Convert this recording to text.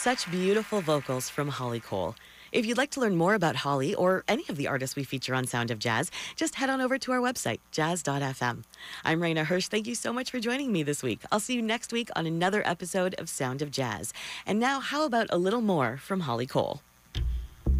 such beautiful vocals from Holly Cole. If you'd like to learn more about Holly or any of the artists we feature on Sound of Jazz, just head on over to our website, jazz.fm. I'm Raina Hirsch. Thank you so much for joining me this week. I'll see you next week on another episode of Sound of Jazz. And now, how about a little more from Holly Cole?